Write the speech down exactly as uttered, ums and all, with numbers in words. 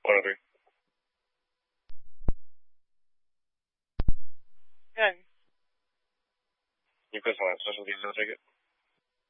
One oh three. Good. You put someone on special, these will take it.